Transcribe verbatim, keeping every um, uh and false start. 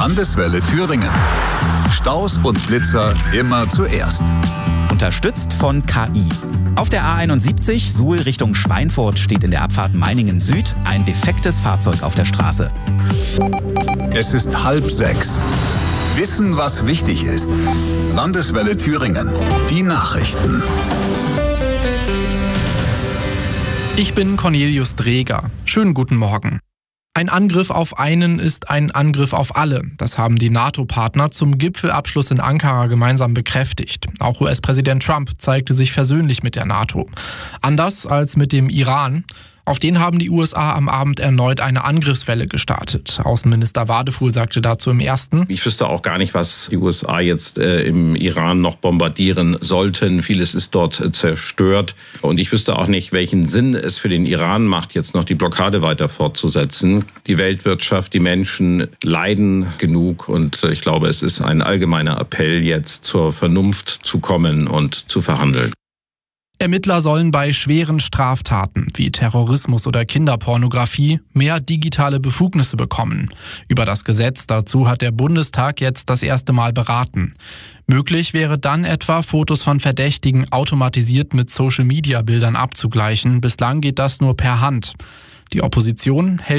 Landeswelle Thüringen. Staus und Schlitzer immer zuerst. Unterstützt von K I. Auf der A einundsiebzig Suhl Richtung Schweinfurt steht in der Abfahrt Meiningen Süd ein defektes Fahrzeug auf der Straße. Es ist halb sechs. Wissen, was wichtig ist. Landeswelle Thüringen. Die Nachrichten. Ich bin Cornelius Dreger. Schönen guten Morgen. Ein Angriff auf einen ist ein Angriff auf alle. Das haben die NATO-Partner zum Gipfelabschluss in Ankara gemeinsam bekräftigt. Auch U S-Präsident Trump zeigte sich versöhnlich mit der NATO. Anders als mit dem Iran. Auf den haben die U S A am Abend erneut eine Angriffswelle gestartet. Außenminister Wadefuhl sagte dazu im Ersten: Ich wüsste auch gar nicht, was die U S A jetzt äh, im Iran noch bombardieren sollten. Vieles ist dort äh, zerstört. Und ich wüsste auch nicht, welchen Sinn es für den Iran macht, jetzt noch die Blockade weiter fortzusetzen. Die Weltwirtschaft, die Menschen leiden genug. Und äh, ich glaube, es ist ein allgemeiner Appell, jetzt zur Vernunft zu kommen und zu verhandeln. Ermittler sollen bei schweren Straftaten wie Terrorismus oder Kinderpornografie mehr digitale Befugnisse bekommen. Über das Gesetz dazu hat der Bundestag jetzt das erste Mal beraten. Möglich wäre dann etwa, Fotos von Verdächtigen automatisiert mit Social-Media-Bildern abzugleichen. Bislang geht das nur per Hand. Die Opposition hält